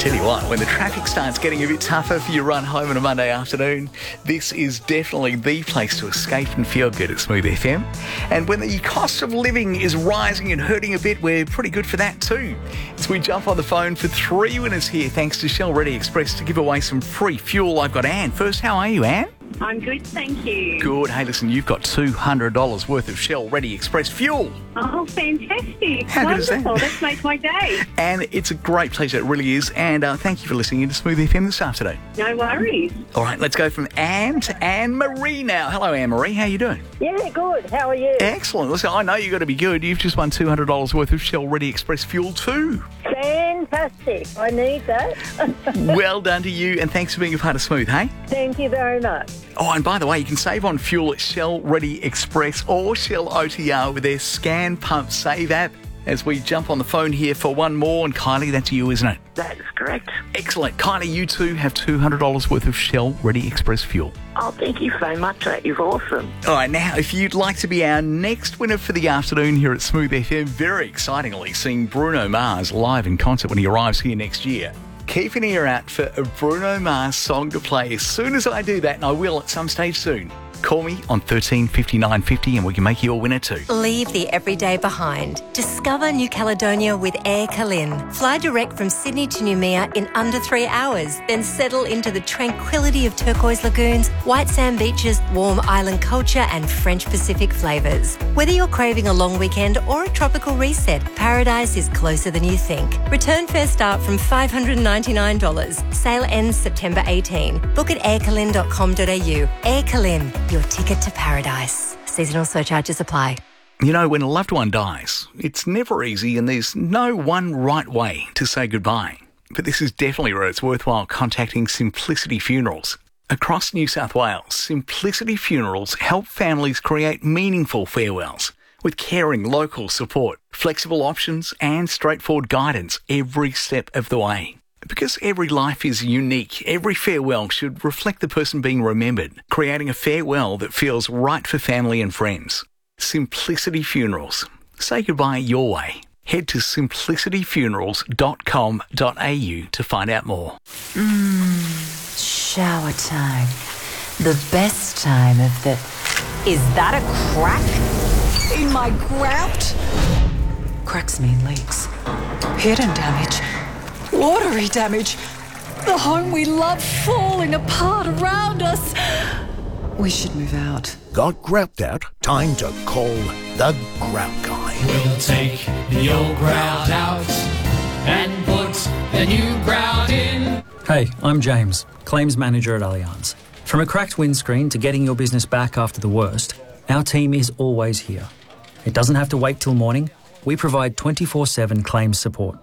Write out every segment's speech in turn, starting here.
Tell you what, when the traffic starts getting a bit tougher for your run home on a Monday afternoon, this is definitely the place to escape and feel good at Smooth FM. And when the cost of living is rising and hurting a bit, we're pretty good for that too. As we jump on the phone for 3 winners here, thanks to Shell Ready Express to give away some free fuel. I've got Anne. First, how are you, Anne? I'm good, thank you. Good. Hey, listen, you've got $200 worth of Shell Ready Express fuel. Oh, fantastic. How good is that? Wonderful. That makes my day. And it's a great pleasure, it really is. And thank you for listening to Smooth FM this afternoon. No worries. All right, let's go from Anne to Anne-Marie now. Hello, Anne-Marie. How you doing? Yeah, good. How are you? Excellent. Listen, I know you've got to be good. You've just won $200 worth of Shell Ready Express fuel too. Fantastic. I need that. Well done to you, and thanks for being a part of Smooth, hey? Thank you very much. Oh, and by the way, you can save on fuel at Shell Ready Express or Shell OTR with their Scan Pump Save app. As we jump on the phone here for one more, and Kylie, that's you, isn't it? That is correct. Excellent. Kylie, you too have $200 worth of Shell Ready Express fuel. Oh, thank you so much. That is awesome. All right, now, if you'd like to be our next winner for the afternoon here at Smooth FM, very excitingly seeing Bruno Mars live in concert when he arrives here next year. Keep an ear out for a Bruno Mars song to play as soon as I do that, and I will at some stage soon. Call me on 13 59 50 and we can make you a winner too. Leave the everyday behind. Discover New Caledonia with Air Calin. Fly direct from Sydney to Noumea in under 3 hours, then settle into the tranquility of turquoise lagoons, white sand beaches, warm island culture and French Pacific flavours. Whether you're craving a long weekend or a tropical reset, paradise is closer than you think. Return fare start from $599. Sale ends September 18. Book at aircalin.com.au. Air Calin, your ticket to paradise. Seasonal surcharges apply. You know, when a loved one dies, it's never easy and there's no one right way to say goodbye. But this is definitely where it's worthwhile contacting Simplicity Funerals. Across New South Wales, Simplicity Funerals help families create meaningful farewells with caring local support, flexible options and straightforward guidance every step of the way. Because every life is unique, every farewell should reflect the person being remembered, creating a farewell that feels right for family and friends. Simplicity Funerals. Say goodbye your way. Head to simplicityfunerals.com.au to find out more. Shower time. The best time of the... Is that a crack in my grout? Cracks mean leaks. Hidden damage. Watery damage. The home we love falling apart around us. We should move out. Got grout out? Time to call the Grout Guy. We'll take the old grout out and put the new grout in. Hey, I'm James, Claims Manager at Allianz. From a cracked windscreen to getting your business back after the worst, our team is always here. It doesn't have to wait till morning. We provide 24/7 claims support.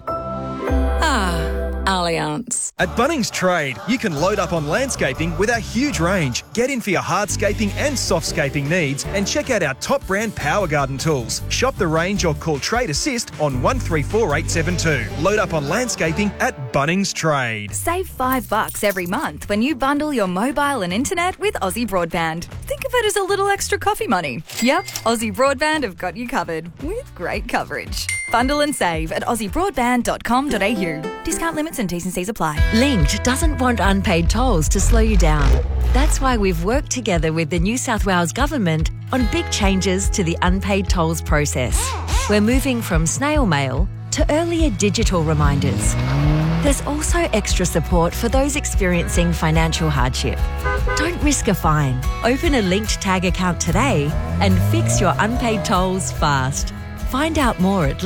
Allianz. At Bunnings Trade, you can load up on landscaping with our huge range. Get in for your hardscaping and softscaping needs and check out our top brand Power Garden tools. Shop the range or call Trade Assist on 134872. Load up on landscaping at Bunnings Trade. Save $5 every month when you bundle your mobile and internet with Aussie Broadband. Think of it as a little extra coffee money. Yep, Aussie Broadband have got you covered with great coverage. Bundle and save at aussiebroadband.com.au. Discount limits and T's and C's apply. Linked doesn't want unpaid tolls to slow you down. That's why we've worked together with the New South Wales Government on big changes to the unpaid tolls process. We're moving from snail mail to earlier digital reminders. There's also extra support for those experiencing financial hardship. Don't risk a fine. Open a Linked Tag account today and fix your unpaid tolls fast. Find out more at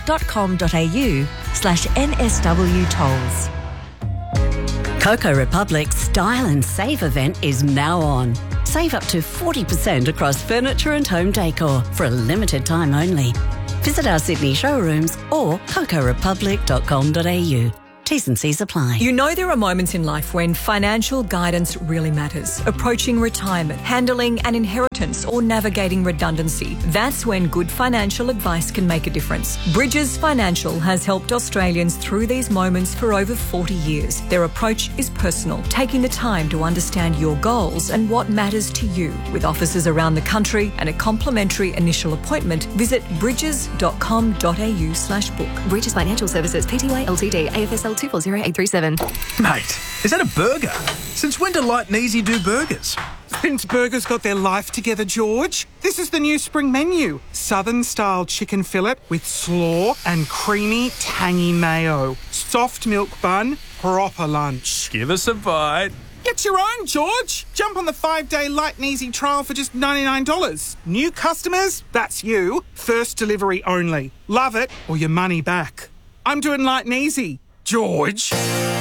linked.com.au/NSW tolls. Coco Republic's Style and Save event is now on. Save up to 40% across furniture and home decor for a limited time only. Visit our Sydney showrooms or cocorepublic.com.au. T's and C's apply. You know there are moments in life when financial guidance really matters. Approaching retirement, handling an inheritance or navigating redundancy. That's when good financial advice can make a difference. Bridges Financial has helped Australians through these moments for over 40 years. Their approach is personal, taking the time to understand your goals and what matters to you. With offices around the country and a complimentary initial appointment, visit bridges.com.au/book. Bridges Financial Services, Pty Ltd, AFSL 240837. Mate, is that a burger? Since when do Light and Easy do burgers? Since burgers got their life together, George. This is the new spring menu. Southern-style chicken fillet with slaw and creamy, tangy mayo. Soft milk bun, proper lunch. Give us a bite. Get your own, George. Jump on the 5-day Light and Easy trial for just $99. New customers, that's you. First delivery only. Love it or your money back. I'm doing Light and Easy. George.